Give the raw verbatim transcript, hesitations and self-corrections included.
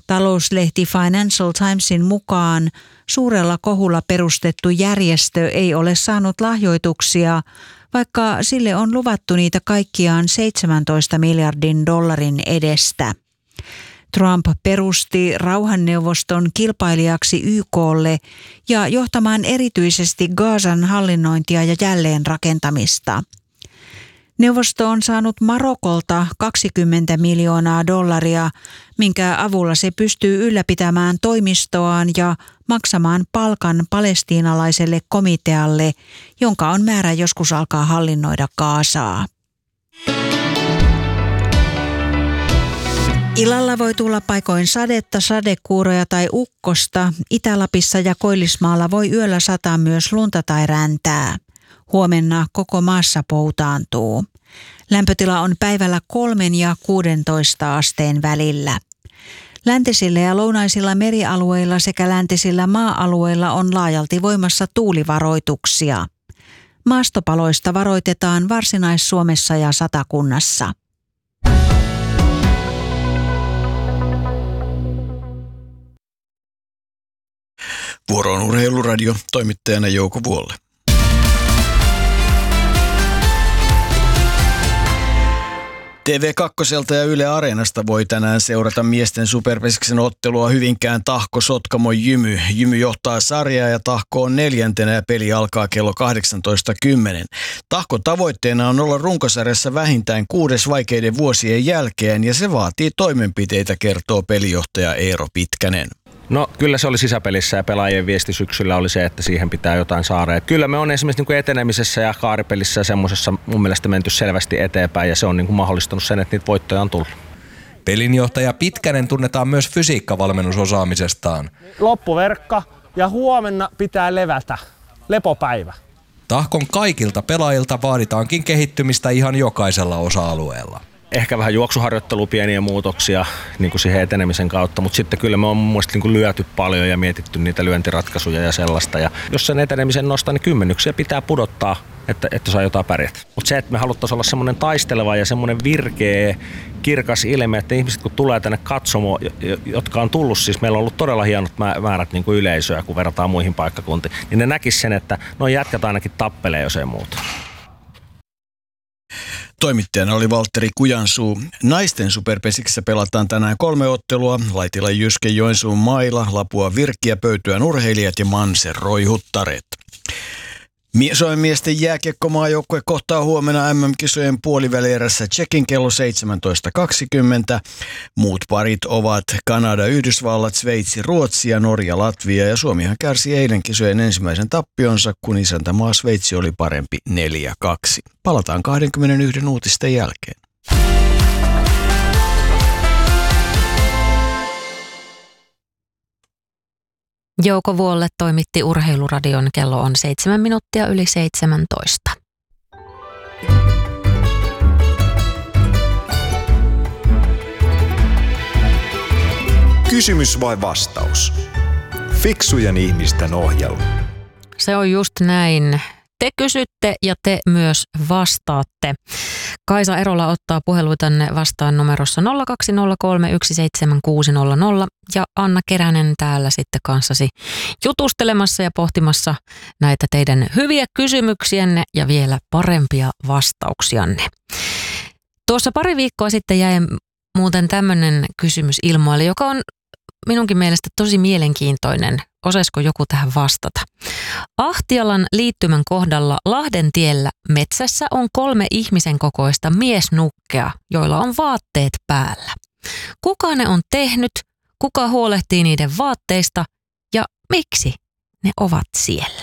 Talouslehti Financial Timesin mukaan suurella kohulla perustettu järjestö ei ole saanut lahjoituksia, vaikka sille on luvattu niitä kaikkiaan seitsemäntoista miljardin dollarin edestä. Trump perusti rauhanneuvoston kilpailijaksi Y K:lle ja johtamaan erityisesti Gazan hallinnointia ja jälleenrakentamista. Neuvosto on saanut Marokolta kaksikymmentä miljoonaa dollaria, minkä avulla se pystyy ylläpitämään toimistoaan ja maksamaan palkan palestiinalaiselle komitealle, jonka on määrä joskus alkaa hallinnoida Gazaa. Illalla voi tulla paikoin sadetta, sadekuuroja tai ukkosta. Itä-Lapissa ja Koillismaalla voi yöllä sataa myös lunta tai räntää. Huomenna koko maassa poutaantuu. Lämpötila on päivällä kolmen ja kuudentoista asteen välillä. Läntisillä ja lounaisilla merialueilla sekä läntisillä maa-alueilla on laajalti voimassa tuulivaroituksia. Maastopaloista varoitetaan Varsinais-Suomessa ja Satakunnassa. Vuoro on Urheiluradio, toimittajana Jouko Vuolle. T V kaksi ja Yle Areenasta voi tänään seurata miesten superpesiksen ottelua Hyvinkään Tahko Sotkamo Jymy. Jymy johtaa sarjaa ja Tahko on neljäntenä ja peli alkaa kello kahdeksantoista kymmenen. Tahko tavoitteena on olla runkosarjassa vähintään kuudes vaikeiden vuosien jälkeen ja se vaatii toimenpiteitä, kertoo pelijohtaja Eero Pitkänen. No kyllä se oli sisäpelissä ja pelaajien viesti syksyllä oli se, että siihen pitää jotain saada. Et kyllä me on esimerkiksi niin kuin etenemisessä ja kaaripelissä ja semmoisessa mun mielestä menty selvästi eteenpäin ja se on niin kuin mahdollistanut sen, että niitä voittoja on tullut. Pelinjohtaja Pitkänen tunnetaan myös fysiikkavalmennusosaamisestaan. Loppuverkka ja huomenna pitää levätä. Lepopäivä. Tahkon kaikilta pelaajilta vaaditaankin kehittymistä ihan jokaisella osa-alueella. Ehkä vähän juoksuharjoittelu, pieniä muutoksia niin kuin siihen etenemisen kautta, mutta sitten kyllä me on mun mielestä niin kuin lyöty paljon ja mietitty niitä lyöntiratkaisuja ja sellaista. Ja jos sen etenemisen nostaa, niin kymmenyksiä pitää pudottaa, että, että saa jotain pärjätä. Mutta se, että me haluttaisiin olla semmoinen taisteleva ja semmoinen virkeä, kirkas ilme, että ihmiset kun tulee tänne katsomaan, jotka on tullut, siis meillä on ollut todella hienot määrät niin kuin yleisöä, kun verrataan muihin paikkakuntiin, niin ne näkis sen, että no jätkät ainakin tappelee, jos ei muuta. Toimittajana oli Valtteri Kujansuu. Naisten superpesiksessä pelataan tänään kolme ottelua. Laitila Jyske, Joensuun Maila, Lapua Virkki ja Pöytyän Urheilijat ja Manser Roihuttaret. Suomen miesten jääkiekkomaajoukkue kohtaa huomenna M M-kisojen puolivälierässä Tšekin kello seitsemäntoista kaksikymmentä. Muut parit ovat Kanada, Yhdysvallat, Sveitsi, Ruotsi ja Norja, Latvia. Ja Suomihan kärsi eilen kisojen ensimmäisen tappionsa, kun isäntämaa Sveitsi oli parempi neljä kaksi. Palataan kaksikymmentäyksi uutisten jälkeen. Jouko Vuolle toimitti Urheiluradion, kello on seitsemän minuuttia yli seitsemäntoista. Kysymys vai vastaus? Fiksujen ihmisten ohjelma. Se on just näin. Te kysytte ja te myös vastaatte. Kaisa Erola ottaa puheluitanne vastaan numerossa nolla kaksi nolla kolme yksi seitsemän kuusi nolla nolla ja Anna Keränen täällä sitten kanssasi jutustelemassa ja pohtimassa näitä teidän hyviä kysymyksiänne ja vielä parempia vastauksianne. Tuossa pari viikkoa sitten jäi muuten tämmöinen kysymys ilmoille, joka on minunkin mielestä tosi mielenkiintoinen. Osaisiko joku tähän vastata? Ahtialan liittymän kohdalla Lahden tiellä metsässä on kolme ihmisen kokoista miesnukkea, joilla on vaatteet päällä. Kuka ne on tehnyt, kuka huolehtii niiden vaatteista ja miksi ne ovat siellä?